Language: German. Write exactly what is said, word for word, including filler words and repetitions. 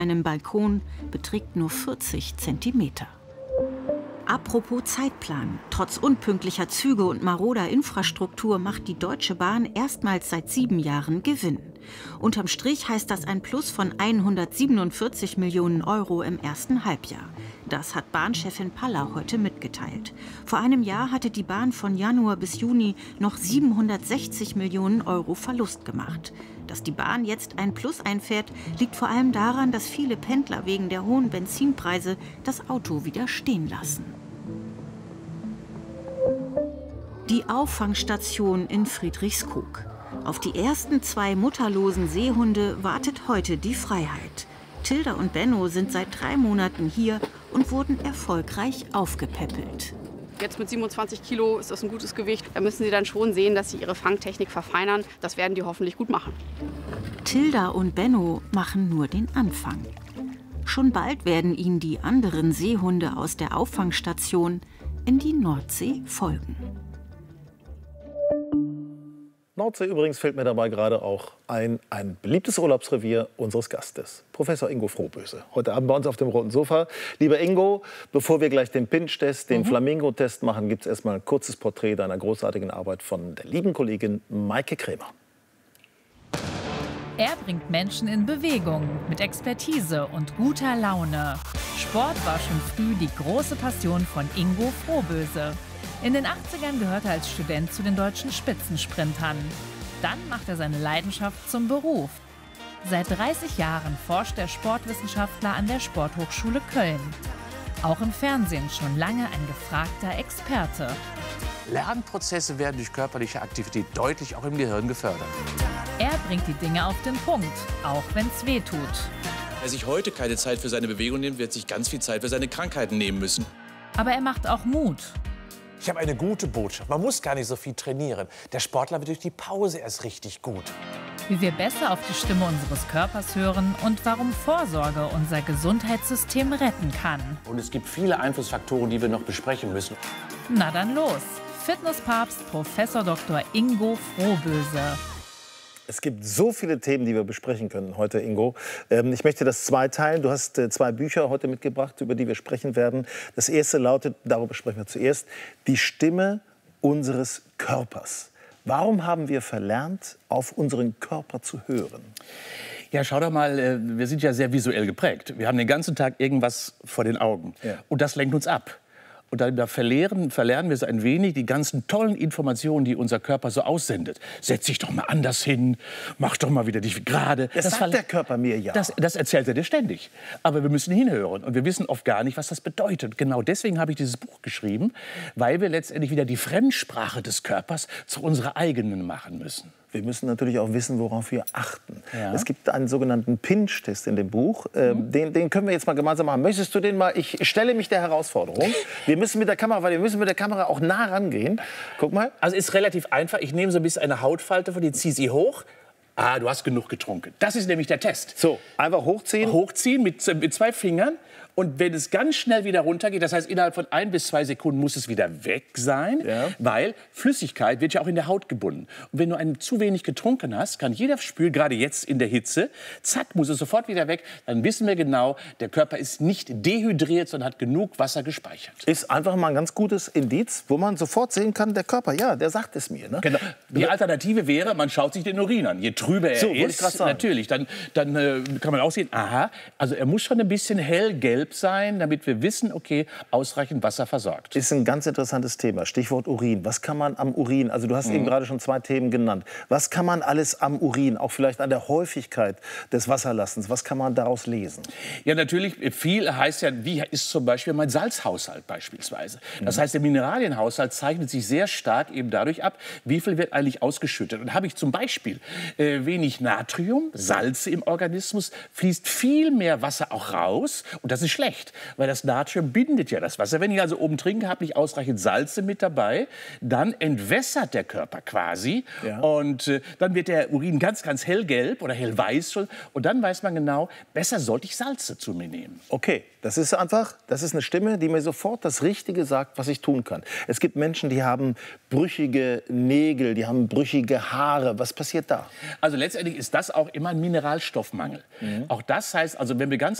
einem Balkon beträgt nur vierzig Zentimeter. Apropos Zeitplan. Trotz unpünktlicher Züge und maroder Infrastruktur macht die Deutsche Bahn erstmals seit sieben Jahren Gewinn. Unterm Strich heißt das ein Plus von hundertsiebenundvierzig Millionen Euro im ersten Halbjahr. Das hat Bahnchefin Paller heute mitgeteilt. Vor einem Jahr hatte die Bahn von Januar bis Juni noch siebenhundertsechzig Millionen Euro Verlust gemacht. Dass die Bahn jetzt ein Plus einfährt, liegt vor allem daran, dass viele Pendler wegen der hohen Benzinpreise das Auto wieder stehen lassen. Die Auffangstation in Friedrichskoog. Auf die ersten zwei mutterlosen Seehunde wartet heute die Freiheit. Tilda und Benno sind seit drei Monaten hier und wurden erfolgreich aufgepäppelt. Jetzt mit siebenundzwanzig Kilo ist das ein gutes Gewicht. Da müssen sie dann schon sehen, dass sie ihre Fangtechnik verfeinern. Das werden die hoffentlich gut machen. Tilda und Benno machen nur den Anfang. Schon bald werden ihnen die anderen Seehunde aus der Auffangstation in die Nordsee folgen. Nordsee übrigens fällt mir dabei gerade auch ein, ein beliebtes Urlaubsrevier unseres Gastes, Professor Ingo Frohböse. Heute Abend bei uns auf dem roten Sofa. Lieber Ingo, bevor wir gleich den Pinch-Test, den mhm. Flamingo-Test machen, gibt es erstmal ein kurzes Porträt deiner großartigen Arbeit von der lieben Kollegin Maike Krämer. Er bringt Menschen in Bewegung mit Expertise und guter Laune. Sport war schon früh die große Passion von Ingo Frohböse. In den achtzigern gehörte er als Student zu den deutschen Spitzensprintern. Dann macht er seine Leidenschaft zum Beruf. Seit dreißig Jahren forscht der Sportwissenschaftler an der Sporthochschule Köln. Auch im Fernsehen schon lange ein gefragter Experte. Lernprozesse werden durch körperliche Aktivität deutlich auch im Gehirn gefördert. Er bringt die Dinge auf den Punkt, auch wenn es weh tut. Wer sich heute keine Zeit für seine Bewegung nimmt, wird sich ganz viel Zeit für seine Krankheiten nehmen müssen. Aber er macht auch Mut. Ich habe eine gute Botschaft. Man muss gar nicht so viel trainieren. Der Sportler wird durch die Pause erst richtig gut. Wie wir besser auf die Stimme unseres Körpers hören und warum Vorsorge unser Gesundheitssystem retten kann. Und es gibt viele Einflussfaktoren, die wir noch besprechen müssen. Na dann los. Fitnesspapst Professor Doktor Ingo Frohböse. Es gibt so viele Themen, die wir besprechen können heute, Ingo. Ähm, ich möchte das zweiteilen. Du hast äh, zwei Bücher heute mitgebracht, über die wir sprechen werden. Das erste lautet, darüber sprechen wir zuerst, die Stimme unseres Körpers. Warum haben wir verlernt, auf unseren Körper zu hören? Ja, schau doch mal, wir sind ja sehr visuell geprägt. Wir haben den ganzen Tag irgendwas vor den Augen. Ja. Und das lenkt uns ab. Und da verlernen, verlernen wir so ein wenig die ganzen tollen Informationen, die unser Körper so aussendet. Setz dich doch mal anders hin, mach doch mal wieder dich gerade. Das, das sagt der Körper mir ja. Das, das erzählt er dir ständig. Aber wir müssen hinhören und wir wissen oft gar nicht, was das bedeutet. Genau deswegen habe ich dieses Buch geschrieben, weil wir letztendlich wieder die Fremdsprache des Körpers zu unserer eigenen machen müssen. Wir müssen natürlich auch wissen, worauf wir achten. Ja. Es gibt einen sogenannten Pinch-Test in dem Buch. Mhm. Den, den können wir jetzt mal gemeinsam machen. Möchtest du den mal? Ich stelle mich der Herausforderung. Wir müssen mit der Kamera, weil wir müssen mit der Kamera auch nah rangehen. Guck mal. Also ist relativ einfach. Ich nehme so ein bisschen eine Hautfalte von dir, ziehe sie hoch. Ah, du hast genug getrunken. Das ist nämlich der Test. So, einfach hochziehen. Hochziehen mit, mit zwei Fingern. Und wenn es ganz schnell wieder runtergeht, das heißt, innerhalb von ein bis zwei Sekunden muss es wieder weg sein, ja. Weil Flüssigkeit wird ja auch in der Haut gebunden. Und wenn du ein zu wenig getrunken hast, kann jeder spüren, gerade jetzt in der Hitze, zack, muss es sofort wieder weg. Dann wissen wir genau, der Körper ist nicht dehydriert, sondern hat genug Wasser gespeichert. Ist einfach mal ein ganz gutes Indiz, wo man sofort sehen kann, der Körper, ja, der sagt es mir. Ne? Genau. Die Alternative wäre, man schaut sich den Urin an. Je trüber er so, ist, natürlich, dann, dann äh, kann man auch sehen, aha, also er muss schon ein bisschen hellgelb sein, damit wir wissen, okay, ausreichend Wasser versorgt. Ist ein ganz interessantes Thema. Stichwort Urin. Was kann man am Urin, also du hast mhm. eben gerade schon zwei Themen genannt, was kann man alles am Urin, auch vielleicht an der Häufigkeit des Wasserlassens, was kann man daraus lesen? Ja, natürlich, viel heißt ja, wie ist zum Beispiel mein Salzhaushalt beispielsweise. Das mhm. heißt, der Mineralienhaushalt zeichnet sich sehr stark eben dadurch ab, wie viel wird eigentlich ausgeschüttet. Und habe ich zum Beispiel äh, wenig Natrium, Salze im Organismus, fließt viel mehr Wasser auch raus und das ist ist schlecht, weil das Natrium bindet ja das Wasser. Wenn ich also oben trinke, habe ich ausreichend Salze mit dabei, dann entwässert der Körper quasi ja. und äh, dann wird der Urin ganz, ganz hellgelb oder hellweiß schon und dann weiß man genau, besser sollte ich Salze zu mir nehmen. Okay, das ist einfach, das ist eine Stimme, die mir sofort das Richtige sagt, was ich tun kann. Es gibt Menschen, die haben brüchige Nägel, die haben brüchige Haare. Was passiert da? Also letztendlich ist das auch immer ein Mineralstoffmangel. Mhm. Auch das heißt, also wenn wir ganz